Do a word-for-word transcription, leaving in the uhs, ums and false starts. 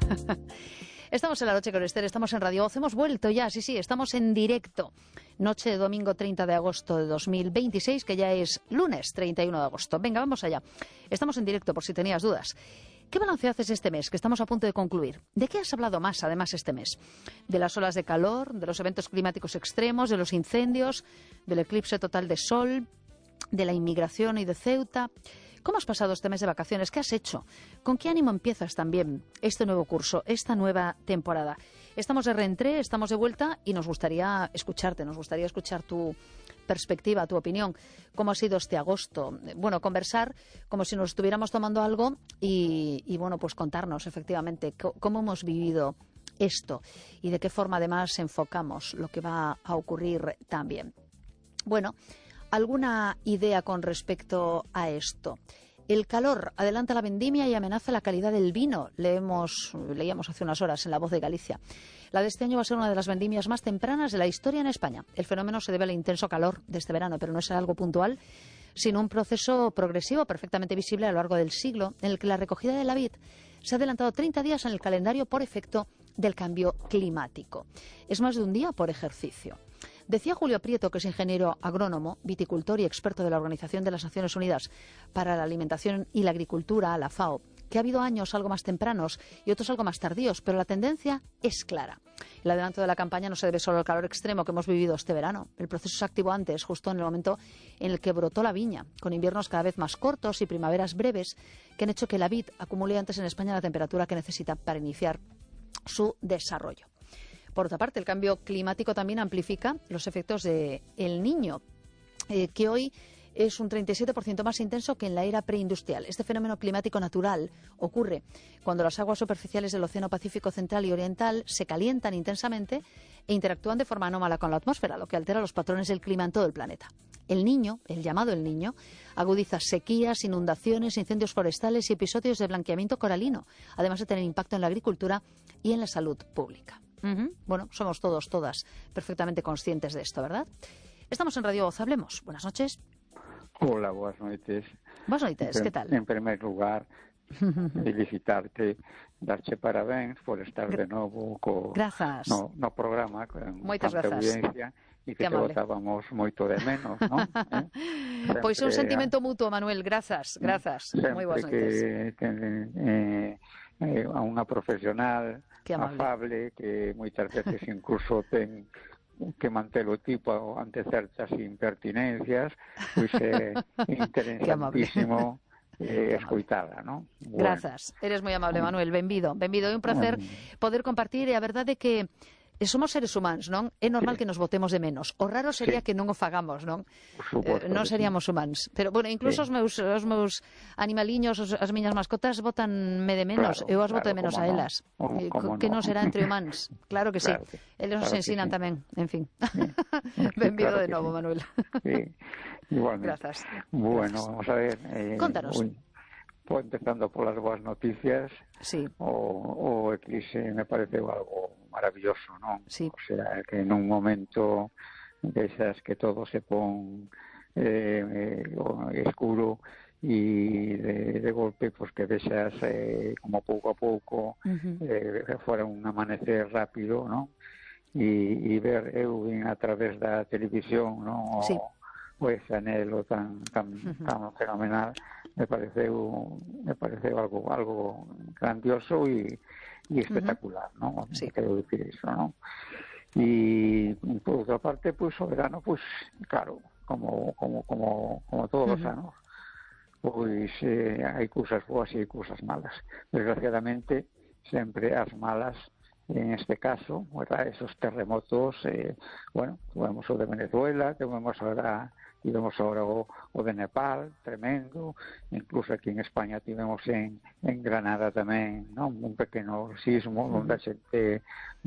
Estamos en la noche con Esther, estamos en Radio Voz, hemos vuelto ya, sí, sí, estamos en directo. Noche de domingo treinta de agosto de dos mil veintiséis, que ya es lunes treinta y uno de agosto. Venga, vamos allá. Estamos en directo por si tenías dudas. ¿Qué balance haces este mes, que estamos a punto de concluir? ¿De qué has hablado más, además, este mes? ¿De las olas de calor, de los eventos climáticos extremos, de los incendios, del eclipse total de sol, de la inmigración y de Ceuta? ¿Cómo has pasado este mes de vacaciones? ¿Qué has hecho? ¿Con qué ánimo empiezas también este nuevo curso, esta nueva temporada? Estamos de reentré, estamos de vuelta y nos gustaría escucharte, nos gustaría escuchar tu perspectiva, tu opinión. ¿Cómo ha sido este agosto? Bueno, conversar como si nos estuviéramos tomando algo y, y bueno, pues contarnos efectivamente cómo hemos vivido esto y de qué forma además enfocamos lo que va a ocurrir también. Bueno, ¿alguna idea con respecto a esto? El calor adelanta la vendimia y amenaza la calidad del vino. Leemos, leíamos hace unas horas en La Voz de Galicia. La de este año va a ser una de las vendimias más tempranas de la historia en España. El fenómeno se debe al intenso calor de este verano, pero no es algo puntual, sino un proceso progresivo perfectamente visible a lo largo del siglo, en el que la recogida de la vid se ha adelantado treinta días en el calendario por efecto del cambio climático. Es más de un día por ejercicio. Decía Julio Prieto, que es ingeniero agrónomo, viticultor y experto de la Organización de las Naciones Unidas para la Alimentación y la Agricultura, la FAO, que ha habido años algo más tempranos y otros algo más tardíos, pero la tendencia es clara. El adelanto de la campaña no se debe solo al calor extremo que hemos vivido este verano. El proceso se activó antes, justo en el momento en el que brotó la viña, con inviernos cada vez más cortos y primaveras breves que han hecho que la vid acumule antes en España la temperatura que necesita para iniciar su desarrollo. Por otra parte, el cambio climático también amplifica los efectos de El Niño, eh, que hoy es un treinta y siete por ciento más intenso que en la era preindustrial. Este fenómeno climático natural ocurre cuando las aguas superficiales del Océano Pacífico Central y Oriental se calientan intensamente e interactúan de forma anómala con la atmósfera, lo que altera los patrones del clima en todo el planeta. El Niño, el llamado El Niño, agudiza sequías, inundaciones, incendios forestales y episodios de blanqueamiento coralino, además de tener impacto en la agricultura y en la salud pública. Uh-huh. Bueno, somos todos, todas perfectamente conscientes de esto, ¿verdad? Estamos en Radio Voz, hablemos. Buenas noches. Hola, buenas noches. Buenas noches, en, ¿qué tal? En primer lugar, felicitarte, darche parabéns por estar de novo co, Grazas. no, no programa con Moitas tanta grazas. audiencia e que, que te botábamos moito de menos, non? Eh? Pois é un sentimento mutuo, Manuel, grazas, grazas. Moi boas noites. Sempre que, que eh, eh, a unha profesional afable que moitas veces incluso ten que manter o tipo ante certas impertinencias, pois é interesantísimo eh, escoitala, non? Bueno. Grazas, eres moi amable, Manuel, benvido, benvido, é un placer poder compartir, e a verdade é que somos seres humanos, non? É normal sí. que nos botemos de menos. O raro sería sí. que non o fagamos, non? Eh, non seríamos sí. humanos. Pero, bueno, incluso sí. os, meus, os meus animaliños, os, as miñas mascotas botanme de menos. Claro, Eu as claro, boto de menos a no. elas. O, que no. non será entre humanos. Claro que claro, sí. Eles nos claro ensinan sí. tamén. En fin. Sí. Benvido claro de novo, sí. Manuel. Sí, igualmente. Grazas. Bueno, Grazas. vamos a ver. Eh, Contanos. Uy. Pues empezando por las buenas noticias, sí. o, o eclipse me parece algo maravilloso, ¿no? Sí. O sea, que en un momento de esas que todo se pone eh, eh, oscuro y de, de golpe, pues que de esas eh, como poco a poco uh-huh. eh, fuera un amanecer rápido, ¿no? Y, y ver Eugen a través de la televisión, ¿no? Sí. O ese anhelo tan tan, uh-huh. tan fenomenal, me parece un, me parece algo algo grandioso y, y espectacular, uh-huh. ¿no? Sí. Quiero decir eso, ¿no? Y por otra parte, pues o verano, pues claro, como como como como todos uh-huh. los años, pues eh, hay cosas buenas y hay cosas malas. Desgraciadamente, siempre las malas, en este caso, ¿verdad? Esos terremotos, eh, bueno, tuvimos o de Venezuela, tuvimos ahora y vemos ahora o, o de Nepal, tremendo, incluso aquí en España tuvimos en, en Granada también, ¿no? Un pequeño sismo, uh-huh. donde se